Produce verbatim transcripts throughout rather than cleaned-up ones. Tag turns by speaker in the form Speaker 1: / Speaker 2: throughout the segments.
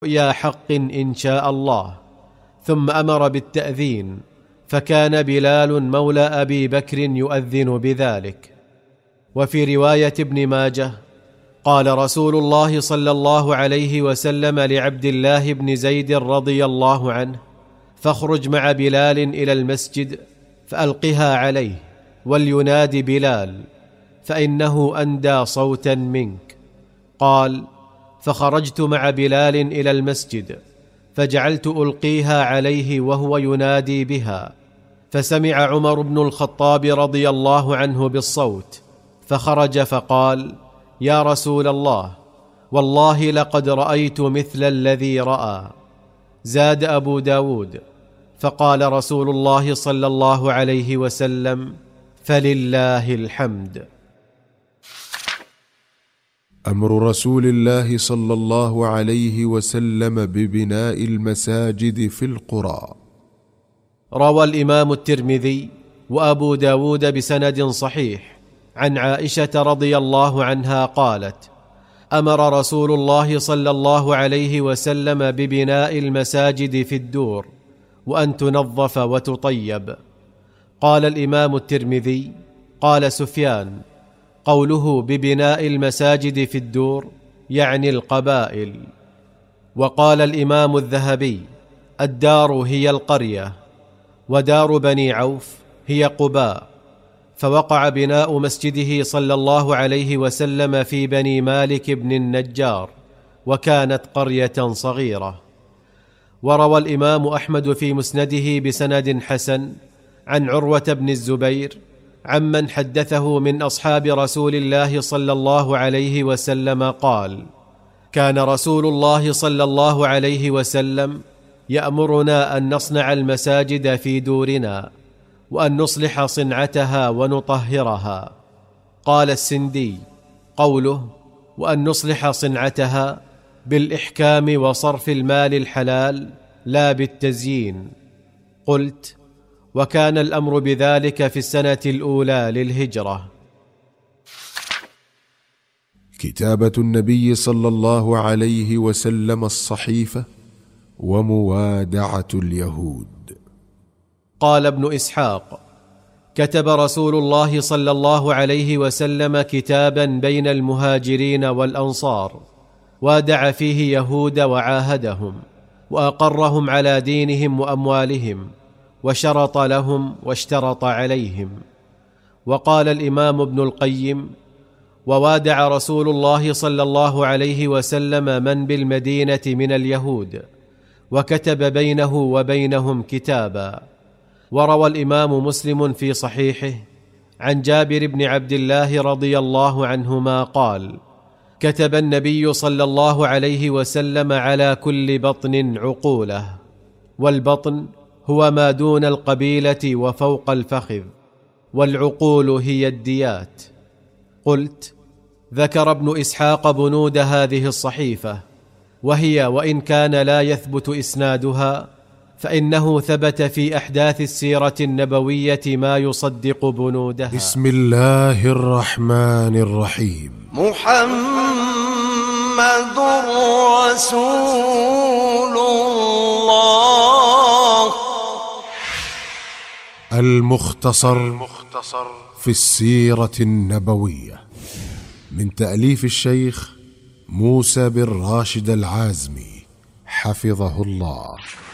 Speaker 1: يا حق إن شاء الله. ثم أمر بالتأذين، فكان بلال مولى أبي بكر يؤذن بذلك. وفي رواية ابن ماجه قال رسول الله صلى الله عليه وسلم لعبد الله بن زيد رضي الله عنه: فاخرج مع بلال إلى المسجد فألقها عليه ولينادي بلال فإنه أندى صوتا منك. قال: فخرجت مع بلال إلى المسجد فجعلت ألقيها عليه وهو ينادي بها، فسمع عمر بن الخطاب رضي الله عنه بالصوت فخرج فقال: يا رسول الله، والله لقد رأيت مثل الذي رأى. زاد أبو داود: فقال رسول الله صلى الله عليه وسلم: فلله الحمد.
Speaker 2: أمر رسول الله صلى الله عليه وسلم ببناء المساجد في القرى.
Speaker 1: روى الإمام الترمذي وأبو داود بسند صحيح عن عائشة رضي الله عنها قالت: أمر رسول الله صلى الله عليه وسلم ببناء المساجد في الدور وأن تنظف وتطيب. قال الإمام الترمذي: قال سفيان: قوله ببناء المساجد في الدور يعني القبائل. وقال الإمام الذهبي: الدار هي القرية، ودار بني عوف هي قباء. فوقع بناء مسجده صلى الله عليه وسلم في بني مالك بن النجار، وكانت قرية صغيرة. وروى الإمام أحمد في مسنده بسند حسن عن عروة بن الزبير عمن حدثه من أصحاب رسول الله صلى الله عليه وسلم قال: كان رسول الله صلى الله عليه وسلم يأمرنا أن نصنع المساجد في دورنا وأن نصلح صنعتها ونطهرها. قال السندي: قوله وأن نصلح صنعتها بالإحكام وصرف المال الحلال لا بالتزيين. قلت: وكان الأمر بذلك في السنة الأولى للهجرة.
Speaker 2: كتابة النبي صلى الله عليه وسلم الصحيفة وموادعة اليهود.
Speaker 1: قال ابن إسحاق: كتب رسول الله صلى الله عليه وسلم كتابا بين المهاجرين والأنصار، وادع فيه يهود وعاهدهم، وأقرهم على دينهم وأموالهم، وشرط لهم واشترط عليهم. وقال الإمام ابن القيم: ووادع رسول الله صلى الله عليه وسلم من بالمدينة من اليهود، وكتب بينه وبينهم كتابا. وروى الإمام مسلم في صحيحه عن جابر بن عبد الله رضي الله عنهما قال: كتب النبي صلى الله عليه وسلم على كل بطن عقوله، والبطن هو ما دون القبيلة وفوق الفخذ، والعقول هي الديات. قلت: ذكر ابن إسحاق بنود هذه الصحيفة، وهي وإن كان لا يثبت إسنادها فإنه ثبت في أحداث السيرة النبوية ما يصدق بنودها.
Speaker 2: بسم الله الرحمن الرحيم.
Speaker 3: محمد رسول الله.
Speaker 2: المختصر في السيرة النبوية من تأليف الشيخ موسى بن راشد العازمي حفظه الله.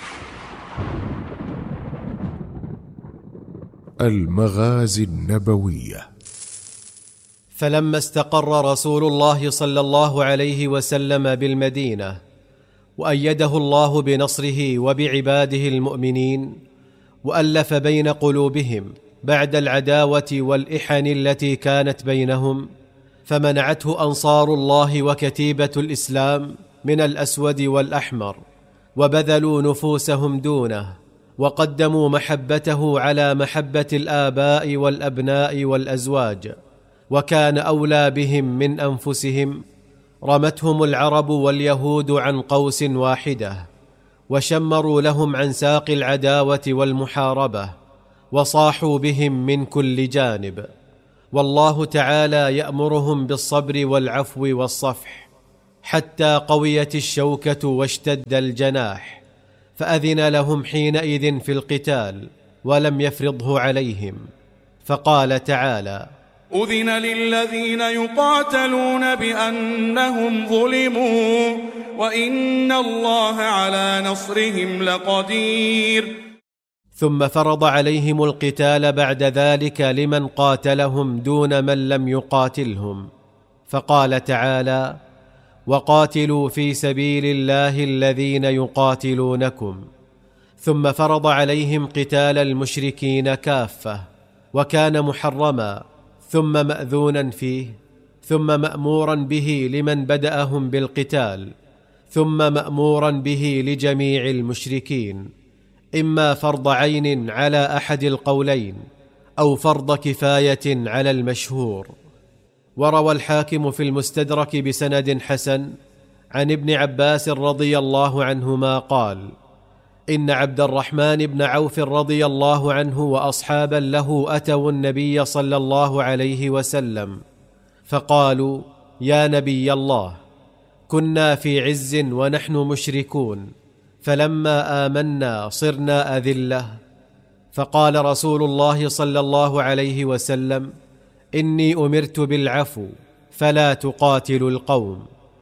Speaker 2: المغازي النبوية.
Speaker 1: فلما استقر رسول الله صلى الله عليه وسلم بالمدينة، وأيده الله بنصره وبعباده المؤمنين، وألف بين قلوبهم بعد العداوة والإحن التي كانت بينهم، فمنعته أنصار الله وكتيبة الإسلام من الأسود والأحمر، وبذلوا نفوسهم دونه، وقدموا محبته على محبة الآباء والأبناء والأزواج، وكان أولى بهم من أنفسهم. رمتهم العرب واليهود عن قوس واحدة، وشمروا لهم عن ساق العداوة والمحاربة، وصاحوا بهم من كل جانب. والله تعالى يأمرهم بالصبر والعفو والصفح، حتى قويت الشوكة واشتد الجناح، فأذن لهم حينئذ في القتال ولم يفرضه عليهم. فقال تعالى:
Speaker 3: أذن للذين يقاتلون بأنهم ظلموا وإن الله على نصرهم لقدير.
Speaker 1: ثم فرض عليهم القتال بعد ذلك لمن قاتلهم دون من لم يقاتلهم، فقال تعالى: وقاتلوا في سبيل الله الذين يقاتلونكم. ثم فرض عليهم قتال المشركين كافة، وكان محرما ثم مأذونا فيه، ثم مأمورا به لمن بدأهم بالقتال، ثم مأمورا به لجميع المشركين، إما فرض عين على أحد القولين أو فرض كفاية على المشهور. وروى الحاكم في المستدرك بسند حسن عن ابن عباس رضي الله عنهما قال: إن عبد الرحمن بن عوف رضي الله عنه وأصحابا له أتوا النبي صلى الله عليه وسلم فقالوا: يا نبي الله، كنا في عز ونحن مشركون، فلما آمنا صرنا أذلة. فقال رسول الله صلى الله عليه وسلم: إني أمرت بالعفو فلا تقاتلوا القوم.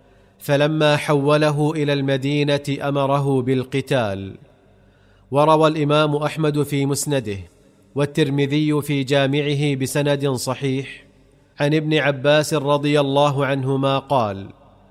Speaker 1: فلما حوله إلى المدينة أمره بالقتال. وروى الإمام أحمد في مسنده والترمذي في جامعه بسند صحيح عن ابن عباس رضي الله عنهما قال: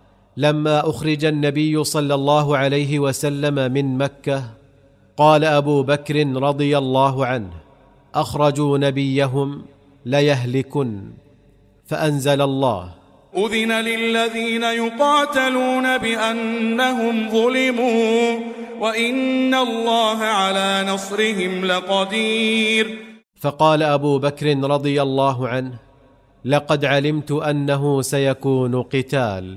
Speaker 1: لما أخرج النبي صلى الله عليه وسلم من مكة قال أبو بكر رضي الله عنه: أخرجوا نبيهم ليهلكن. فأنزل الله:
Speaker 3: أذن للذين يقاتلون بأنهم ظلموا وإن الله على نصرهم لقدير.
Speaker 1: فقال أبو بكر رضي الله عنه: لقد علمت أنه سيكون قتال.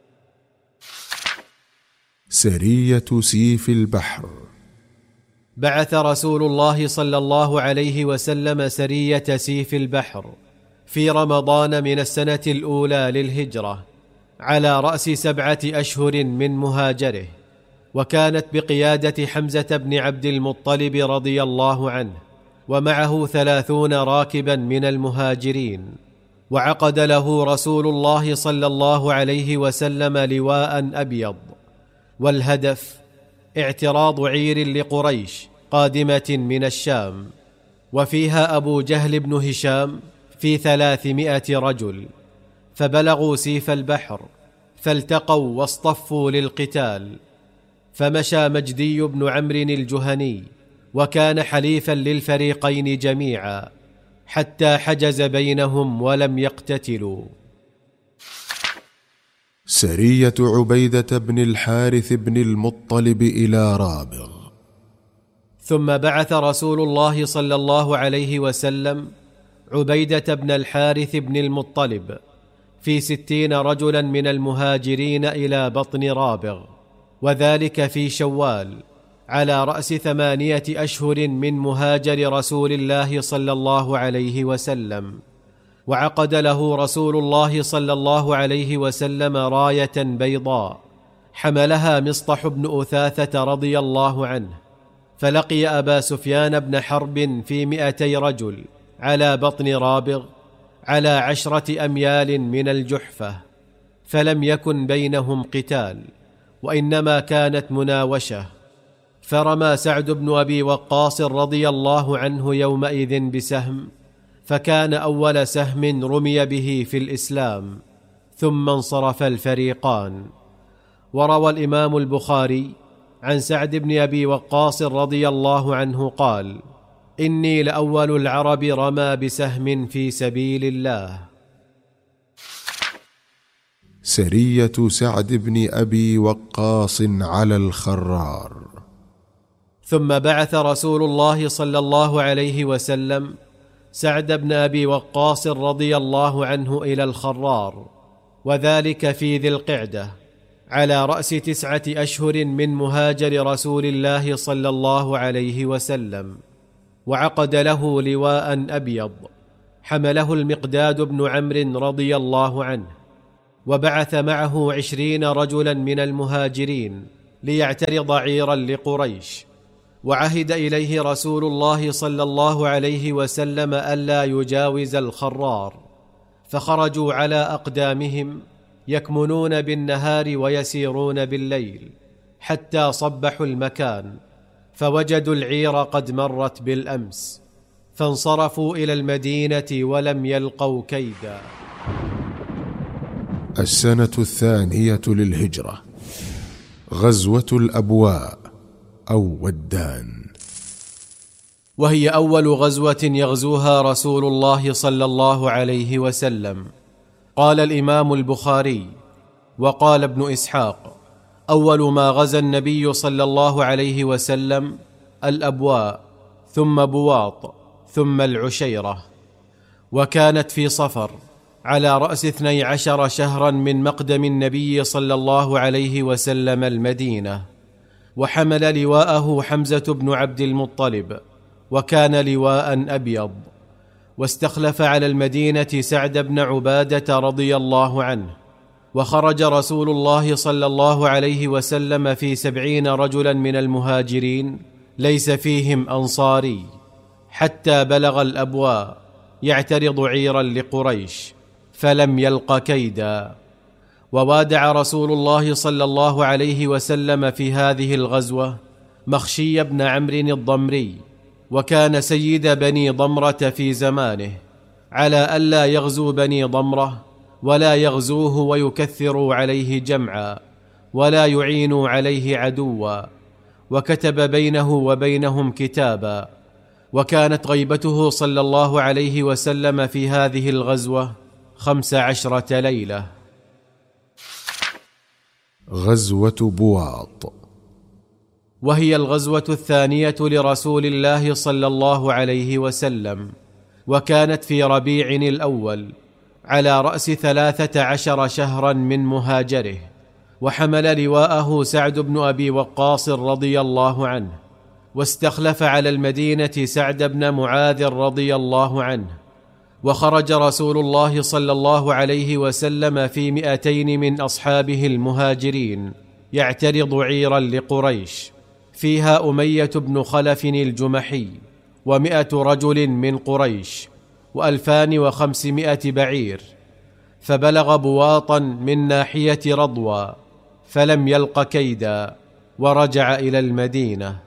Speaker 2: سرية سيف البحر.
Speaker 1: بعث رسول الله صلى الله عليه وسلم سرية سيف البحر في رمضان من السنة الأولى للهجرة على رأس سبعة أشهر من مهاجره، وكانت بقيادة حمزة بن عبد المطلب رضي الله عنه، ومعه ثلاثون راكبا من المهاجرين. وعقد له رسول الله صلى الله عليه وسلم لواء أبيض، والهدف اعتراض عير لقريش قادمة من الشام، وفيها أبو جهل بن هشام في ثلاثمائة رجل. فبلغوا سيف البحر فالتقوا واصطفوا للقتال، فمشى مجدي بن عمرو الجهني وكان حليفا للفريقين جميعا حتى حجز بينهم ولم يقتتلوا.
Speaker 2: سرية عبيدة بن الحارث بن المطلب إلى رابغ.
Speaker 1: ثم بعث رسول الله صلى الله عليه وسلم عبيدة بن الحارث بن المطلب في ستين رجلا من المهاجرين إلى بطن رابغ، وذلك في شوال على رأس ثمانية أشهر من مهاجر رسول الله صلى الله عليه وسلم. وعقد له رسول الله صلى الله عليه وسلم راية بيضاء حملها مصطح بن أثاثة رضي الله عنه، فلقي أبا سفيان بن حرب في مئتي رجل على بطن رابغ على عشرة أميال من الجحفة، فلم يكن بينهم قتال وإنما كانت مناوشة. فرمى سعد بن أبي وقاص رضي الله عنه يومئذ بسهم، فكان أول سهم رمي به في الإسلام، ثم انصرف الفريقان. وروى الإمام البخاري عن سعد بن أبي وقاص رضي الله عنه قال: إني لأول العرب رمى بسهم في سبيل الله.
Speaker 2: سرية سعد بن أبي وقاص على الخرار.
Speaker 1: ثم بعث رسول الله صلى الله عليه وسلم سعد بن أبي وقاص رضي الله عنه إلى الخرار، وذلك في ذي القعدة على رأس تسعة أشهر من مهاجر رسول الله صلى الله عليه وسلم. وعقد له لواء أبيض حمله المقداد بن عمرو رضي الله عنه، وبعث معه عشرين رجلا من المهاجرين ليعترض عيرا لقريش، وعهد إليه رسول الله صلى الله عليه وسلم ألا يجاوز الخرار، فخرجوا على أقدامهم يكمنون بالنهار ويسيرون بالليل حتى صبحوا المكان، فوجدوا العير قد مرت بالأمس، فانصرفوا إلى المدينة ولم يلقوا كيدا.
Speaker 2: السنة الثانية للهجرة، غزوة الأبواء أو ودان،
Speaker 1: وهي أول غزوة يغزوها رسول الله صلى الله عليه وسلم. قال الإمام البخاري وقال ابن إسحاق: أول ما غزا النبي صلى الله عليه وسلم الأبواء، ثم بواط، ثم العشيرة، وكانت في صفر على رأس اثني عشر شهرا من مقدم النبي صلى الله عليه وسلم المدينة، وحمل لواءه حمزة بن عبد المطلب، وكان لواء أبيض، واستخلف على المدينة سعد بن عبادة رضي الله عنه. وخرج رسول الله صلى الله عليه وسلم في سبعين رجلا من المهاجرين ليس فيهم أنصاري، حتى بلغ الأبواء يعترض عيرا لقريش، فلم يلق كيدا. ووادع رسول الله صلى الله عليه وسلم في هذه الغزوة مخشي بن عمرو الضمري، وكان سيد بني ضمرة في زمانه، على ألا يغزو بني ضمرة ولا يغزوه ويكثروا عليه جمعا ولا يعينوا عليه عدوا، وكتب بينه وبينهم كتابا. وكانت غيبته صلى الله عليه وسلم في هذه الغزوة خمس عشرة ليلة.
Speaker 2: غزوة بواط،
Speaker 1: وهي الغزوة الثانية لرسول الله صلى الله عليه وسلم، وكانت في ربيع الأول على رأس ثلاثة عشر شهرا من مهاجره، وحمل لواءه سعد بن أبي وقاص رضي الله عنه، واستخلف على المدينة سعد بن معاذ رضي الله عنه. وخرج رسول الله صلى الله عليه وسلم في مئتين من أصحابه المهاجرين يعترض عيرا لقريش، فيها أمية بن خلف الجمحي ومئة رجل من قريش وألفان وخمسمائة بعير، فبلغ بواطا من ناحية رضوى فلم يلق كيدا، ورجع إلى المدينة.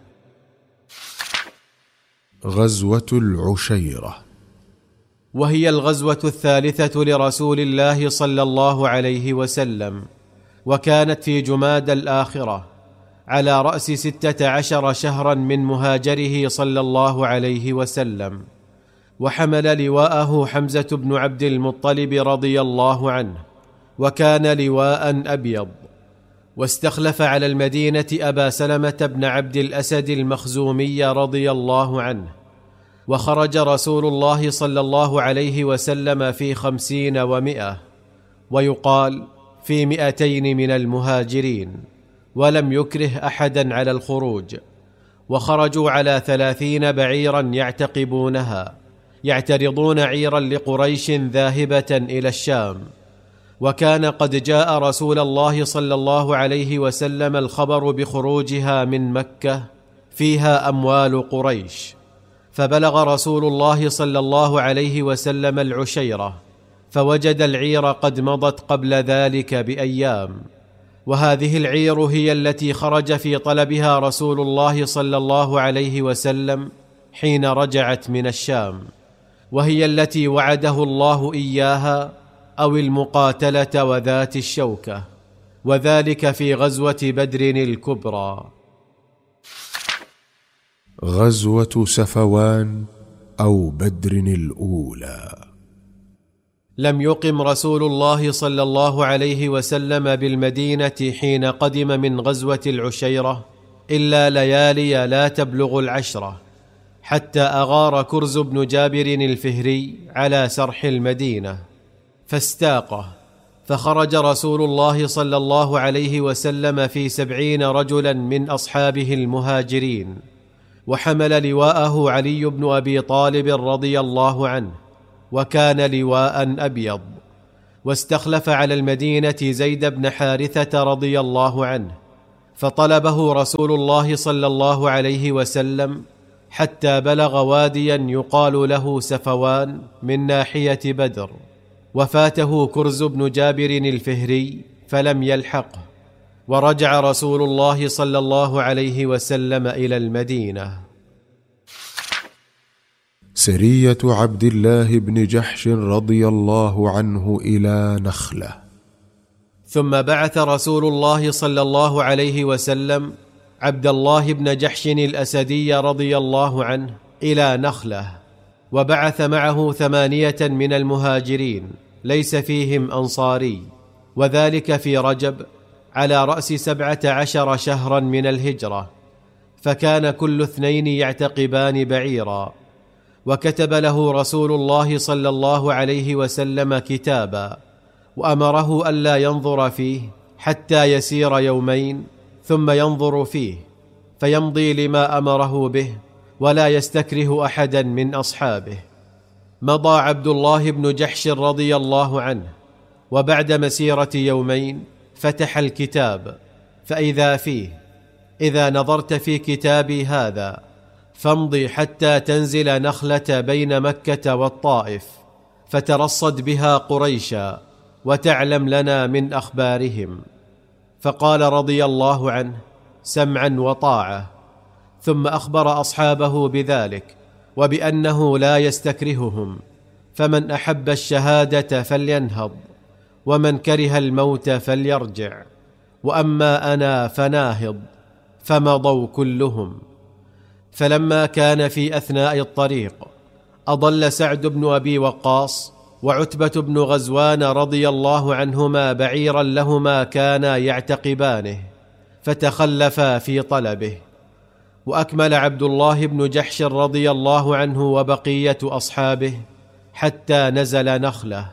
Speaker 2: غزوة العشيرة،
Speaker 1: وهي الغزوة الثالثة لرسول الله صلى الله عليه وسلم، وكانت في جماد الآخرة على رأس ستة عشر شهرا من مهاجره صلى الله عليه وسلم، وحمل لواءه حمزة بن عبد المطلب رضي الله عنه، وكان لواء أبيض، واستخلف على المدينة أبا سلمة بن عبد الأسد المخزومي رضي الله عنه. وخرج رسول الله صلى الله عليه وسلم في خمسين ومئة، ويقال في مئتين من المهاجرين، ولم يكره أحدا على الخروج. وخرجوا على ثلاثين بعيرا يعتقبونها، يعترضون عيرا لقريش ذاهبة إلى الشام. وكان قد جاء رسول الله صلى الله عليه وسلم الخبر بخروجها من مكة فيها أموال قريش، فبلغ رسول الله صلى الله عليه وسلم العشيرة، فوجد العير قد مضت قبل ذلك بأيام. وهذه العير هي التي خرج في طلبها رسول الله صلى الله عليه وسلم حين رجعت من الشام، وهي التي وعده الله إياها، أو المقاتلة وذات الشوكة، وذلك في غزوة بدر الكبرى.
Speaker 2: غزوة سفوان أو بدر الأولى،
Speaker 1: لم يقم رسول الله صلى الله عليه وسلم بالمدينة حين قدم من غزوة العشيرة إلا ليالي لا تبلغ العشرة، حتى أغار كرز بن جابر الفهري على سرح المدينة فاستاقه، فخرج رسول الله صلى الله عليه وسلم في سبعين رجلا من أصحابه المهاجرين، وحمل لواءه علي بن أبي طالب رضي الله عنه، وكان لواء أبيض، واستخلف على المدينة زيد بن حارثة رضي الله عنه، فطلبه رسول الله صلى الله عليه وسلم حتى بلغ واديا يقال له سفوان من ناحية بدر، وفاته كرز بن جابر الفهري فلم يلحقه، ورجع رسول الله صلى الله عليه وسلم إلى المدينة.
Speaker 2: سرية عبد الله بن جحش رضي الله عنه إلى نخلة.
Speaker 1: ثم بعث رسول الله صلى الله عليه وسلم عبد الله بن جحش الأسدي رضي الله عنه إلى نخلة، وبعث معه ثمانية من المهاجرين ليس فيهم أنصاري، وذلك في رجب على رأس سبعة عشر شهرا من الهجرة، فكان كل اثنين يعتقبان بعيرا. وكتب له رسول الله صلى الله عليه وسلم كتابا، وأمره ألا ينظر فيه حتى يسير يومين ثم ينظر فيه، فيمضي لما أمره به ولا يستكره أحدا من أصحابه. مضى عبد الله بن جحش رضي الله عنه، وبعد مسيرة يومين فتح الكتاب، فإذا فيه: إذا نظرت في كتابي هذا فامضي حتى تنزل نخلة بين مكة والطائف، فترصد بها قريشا وتعلم لنا من أخبارهم. فقال رضي الله عنه: سمعا وطاعة. ثم أخبر أصحابه بذلك وبأنه لا يستكرههم، فمن أحب الشهادة فلينهض، ومن كره الموت فليرجع، وأما أنا فناهض. فمضوا كلهم. فلما كان في أثناء الطريق أضل سعد بن أبي وقاص وعتبة بن غزوان رضي الله عنهما بعيرا لهما كانا يعتقبانه، فتخلفا في طلبه. وأكمل عبد الله بن جحش رضي الله عنه وبقية أصحابه حتى نزل نخلة،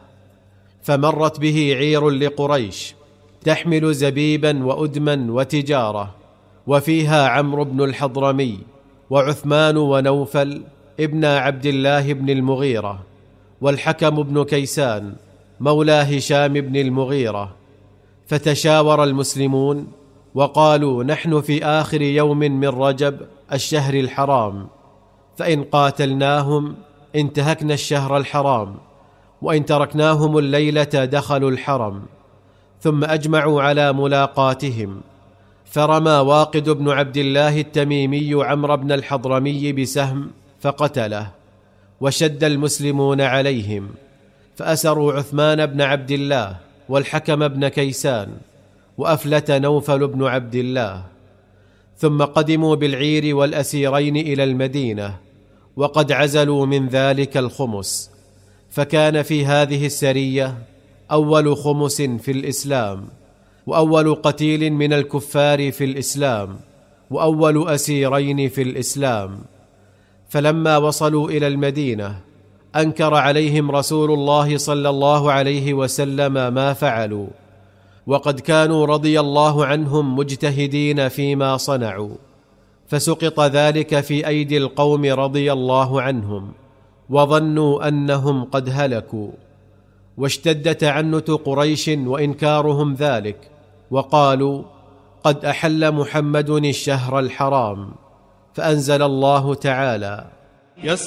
Speaker 1: فمرت به عير لقريش تحمل زبيبا وأدما وتجارة، وفيها عمرو بن الحضرمي وعثمان ونوفل ابن عبد الله بن المغيرة، والحكم بن كيسان مولى هشام بن المغيرة. فتشاور المسلمون وقالوا: نحن في آخر يوم من رجب الشهر الحرام، فإن قاتلناهم انتهكنا الشهر الحرام، وإن تركناهم الليلة دخلوا الحرم. ثم أجمعوا على ملاقاتهم، فرمى واقد بن عبد الله التميمي عمرو بن الحضرمي بسهم فقتله، وشد المسلمون عليهم، فأسروا عثمان بن عبد الله والحكم بن كيسان، وأفلت نوفل بن عبد الله. ثم قدموا بالعير والأسيرين إلى المدينة، وقد عزلوا من ذلك الخمس. فكان في هذه السرية أول خمس في الإسلام، وأول قتيل من الكفار في الإسلام، وأول أسيرين في الإسلام. فلما وصلوا إلى المدينة أنكر عليهم رسول الله صلى الله عليه وسلم ما فعلوا، وقد كانوا رضي الله عنهم مجتهدين فيما صنعوا، فسقط ذلك في أيدي القوم رضي الله عنهم، وظنوا أنهم قد هلكوا. واشتد تعنت قريش وإنكارهم ذلك، وقالوا: قد أحل محمد الشهر الحرام. فأنزل الله تعالى:
Speaker 3: يسأل